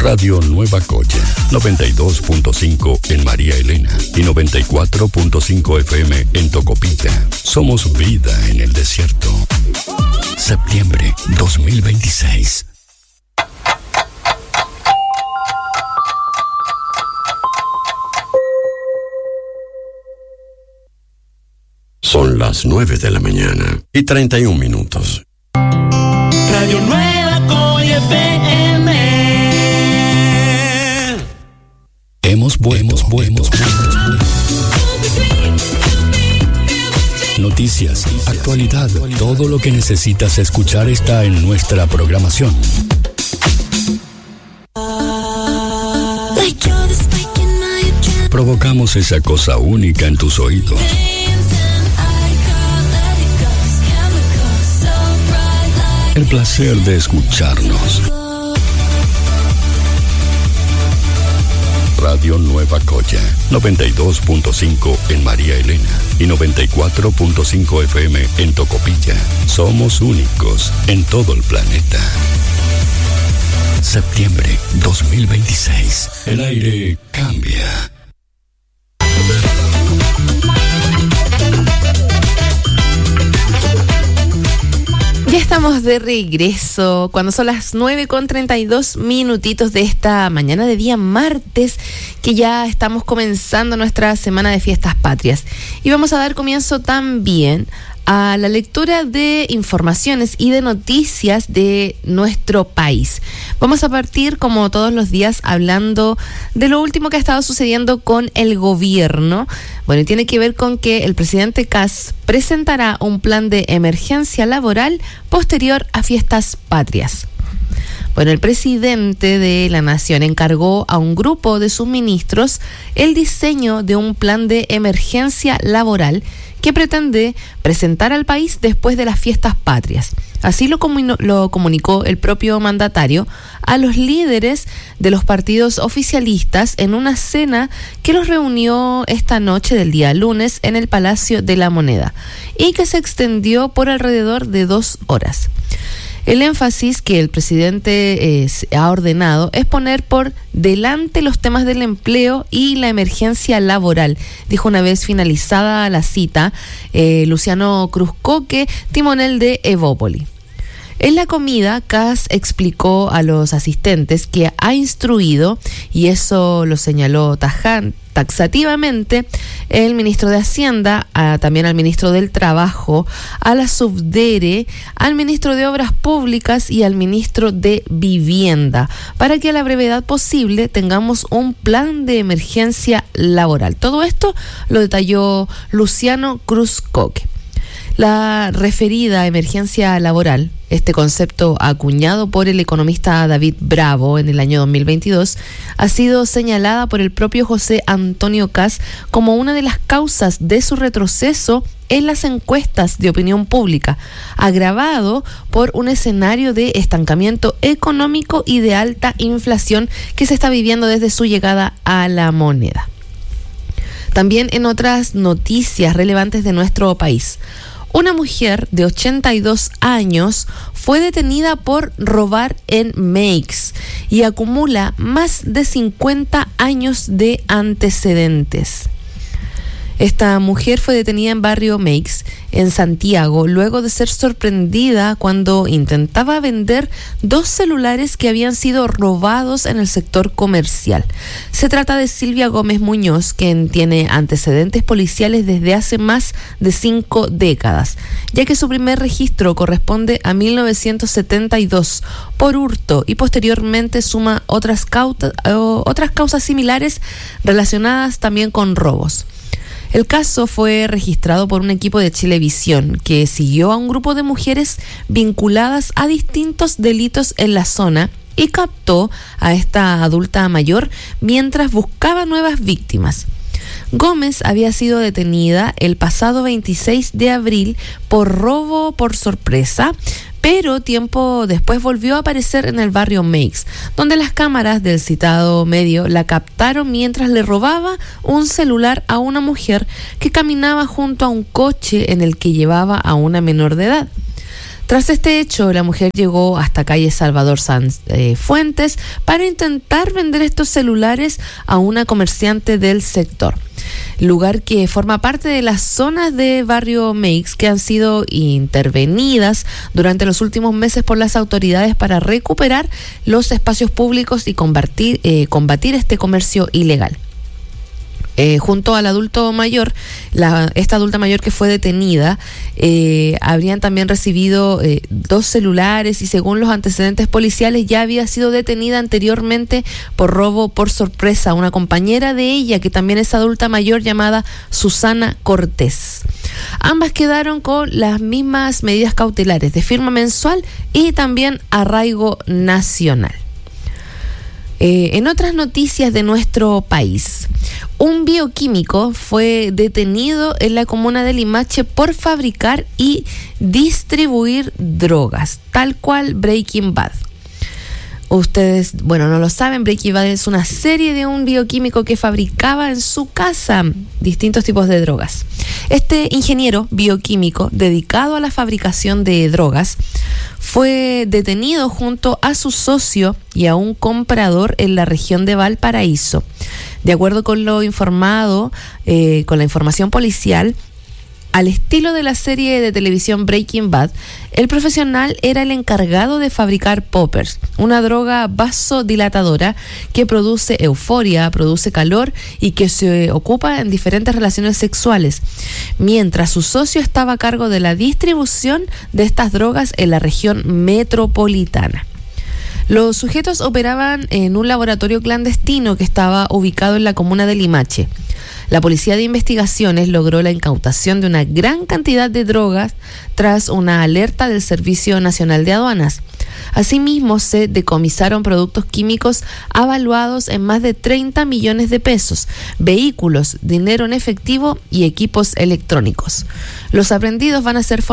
Radio Nueva Coya, 92.5 en María Elena y 94.5 FM en Tocopilla. Somos vida en el desierto. Septiembre 2026. Son las 9 de la mañana y 31 minutos. Radio Nueva Coya FM. Hemos vuelto. Noticias, actualidad, todo lo que necesitas escuchar está en nuestra programación. Provocamos esa cosa única en tus oídos. El placer de escucharnos. Radio Nueva Coya, 92.5 en María Elena y 94.5 FM en Tocopilla. Somos únicos en todo el planeta. Septiembre 2026. El aire cambia. Ya estamos de regreso cuando son las 9:32 minutitos de esta mañana de día martes, que ya estamos comenzando nuestra semana de fiestas patrias. Y vamos a dar comienzo también a la lectura de informaciones y de noticias de nuestro país. Vamos a partir, como todos los días, hablando de lo último que ha estado sucediendo con el gobierno. Bueno, y tiene que ver con que el presidente Kast presentará un plan de emergencia laboral posterior a fiestas patrias. Bueno, el presidente de la Nación encargó a un grupo de sus ministros el diseño de un plan de emergencia laboral que pretende presentar al país después de las fiestas patrias. Así lo comunicó el propio mandatario a los líderes de los partidos oficialistas en una cena que los reunió esta noche del día lunes en el Palacio de la Moneda y que se extendió por alrededor de 2 horas. El énfasis que el presidente ha ordenado es poner por delante los temas del empleo y la emergencia laboral, dijo una vez finalizada la cita Luciano Cruzcoque, timonel de Evópoli. En la comida, Kast explicó a los asistentes que ha instruido, y eso lo señaló taxativamente, el ministro de Hacienda, también al ministro del Trabajo, a la subdere, al ministro de Obras Públicas y al ministro de Vivienda, para que a la brevedad posible tengamos un plan de emergencia laboral. Todo esto lo detalló Luciano Cruzcoque. La referida emergencia laboral, este concepto acuñado por el economista David Bravo en el año 2022, ha sido señalada por el propio José Antonio Kast como una de las causas de su retroceso en las encuestas de opinión pública, agravado por un escenario de estancamiento económico y de alta inflación que se está viviendo desde su llegada a la moneda. También en otras noticias relevantes de nuestro país, una mujer de 82 años fue detenida por robar en Meix y acumula más de 50 años de antecedentes. Esta mujer fue detenida en barrio Meix, en Santiago, luego de ser sorprendida cuando intentaba vender 2 celulares que habían sido robados en el sector comercial. Se trata de Silvia Gómez Muñoz, quien tiene antecedentes policiales desde hace más de 5 décadas, ya que su primer registro corresponde a 1972 por hurto y posteriormente suma otras causas similares relacionadas también con robos. El caso fue registrado por un equipo de Chilevisión que siguió a un grupo de mujeres vinculadas a distintos delitos en la zona y captó a esta adulta mayor mientras buscaba nuevas víctimas. Gómez había sido detenida el pasado 26 de abril por robo por sorpresa, pero tiempo después volvió a aparecer en el barrio Meix, donde las cámaras del citado medio la captaron mientras le robaba un celular a una mujer que caminaba junto a un coche en el que llevaba a una menor de edad. Tras este hecho, la mujer llegó hasta calle Salvador Sanz Fuentes para intentar vender estos celulares a una comerciante del sector, lugar que forma parte de las zonas de Barrio Meix que han sido intervenidas durante los últimos meses por las autoridades para recuperar los espacios públicos y combatir este comercio ilegal. Junto al adulto mayor, esta adulta mayor que fue detenida, habrían también recibido 2 celulares y según los antecedentes policiales ya había sido detenida anteriormente por robo por sorpresa una compañera de ella que también es adulta mayor llamada Susana Cortés. Ambas quedaron con las mismas medidas cautelares de firma mensual y también arraigo nacional. En otras noticias de nuestro país, un bioquímico fue detenido en la comuna de Limache por fabricar y distribuir drogas, tal cual Breaking Bad. Ustedes, no lo saben, Breaking Bad es una serie de un bioquímico que fabricaba en su casa distintos tipos de drogas. Este ingeniero bioquímico dedicado a la fabricación de drogas fue detenido junto a su socio y a un comprador en la región de Valparaíso. De acuerdo con lo informado, con la información policial, al estilo de la serie de televisión Breaking Bad, el profesional era el encargado de fabricar poppers, una droga vasodilatadora que produce euforia, produce calor y que se ocupa en diferentes relaciones sexuales, mientras su socio estaba a cargo de la distribución de estas drogas en la región metropolitana. Los sujetos operaban en un laboratorio clandestino que estaba ubicado en la comuna de Limache. La Policía de Investigaciones logró la incautación de una gran cantidad de drogas tras una alerta del Servicio Nacional de Aduanas. Asimismo, se decomisaron productos químicos avaluados en más de 30 millones de pesos, vehículos, dinero en efectivo y equipos electrónicos. Los aprehendidos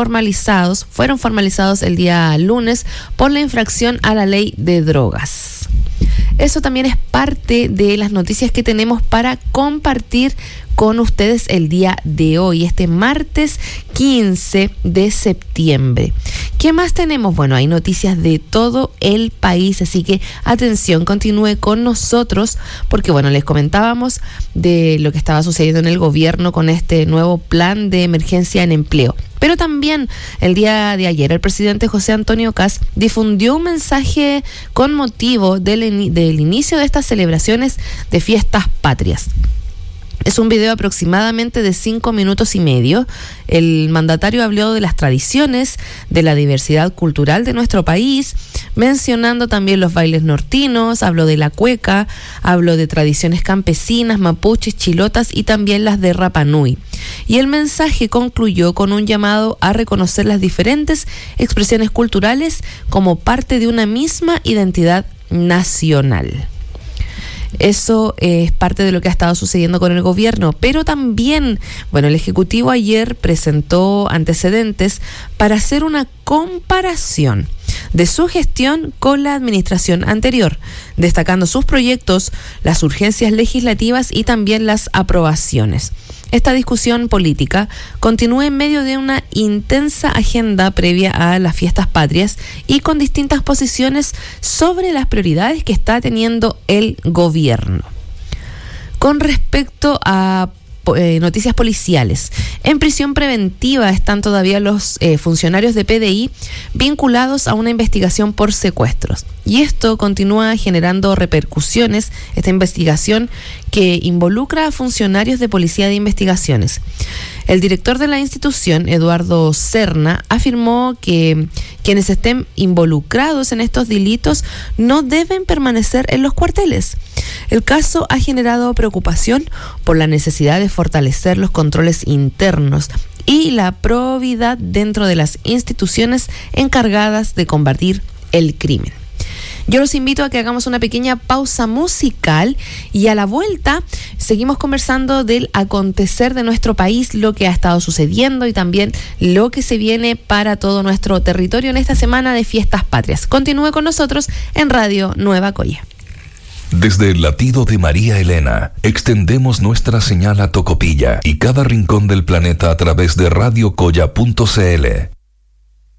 fueron formalizados el día lunes por la infracción a la ley de drogas. Eso también es parte de las noticias que tenemos para compartir con ustedes el día de hoy, este martes 15 de septiembre. ¿Qué más tenemos? Hay noticias de todo el país, así que atención, continúe con nosotros, porque les comentábamos de lo que estaba sucediendo en el gobierno con este nuevo plan de emergencia en empleo. Pero también el día de ayer el presidente José Antonio Kast difundió un mensaje con motivo del inicio de estas celebraciones de fiestas patrias. Es un video aproximadamente de 5 minutos y medio. El mandatario habló de las tradiciones, de la diversidad cultural de nuestro país, mencionando también los bailes nortinos, habló de la cueca, habló de tradiciones campesinas, mapuches, chilotas y también las de Rapa Nui. Y el mensaje concluyó con un llamado a reconocer las diferentes expresiones culturales como parte de una misma identidad nacional. Eso es parte de lo que ha estado sucediendo con el gobierno, pero también, el Ejecutivo ayer presentó antecedentes para hacer una comparación de su gestión con la administración anterior, destacando sus proyectos, las urgencias legislativas y también las aprobaciones. Esta discusión política continúa en medio de una intensa agenda previa a las fiestas patrias y con distintas posiciones sobre las prioridades que está teniendo el gobierno. Con respecto a noticias policiales, en prisión preventiva están todavía los funcionarios de PDI vinculados a una investigación por secuestros. Y esto continúa generando repercusiones, esta investigación que involucra a funcionarios de Policía de Investigaciones. El director de la institución, Eduardo Serna, afirmó que quienes estén involucrados en estos delitos no deben permanecer en los cuarteles. El caso ha generado preocupación por la necesidad de fortalecer los controles internos y la probidad dentro de las instituciones encargadas de combatir el crimen. Yo los invito a que hagamos una pequeña pausa musical y a la vuelta seguimos conversando del acontecer de nuestro país, lo que ha estado sucediendo y también lo que se viene para todo nuestro territorio en esta semana de fiestas patrias. Continúe con nosotros en Radio Nueva Coya. Desde el latido de María Elena, extendemos nuestra señal a Tocopilla y cada rincón del planeta a través de radiocoya.cl.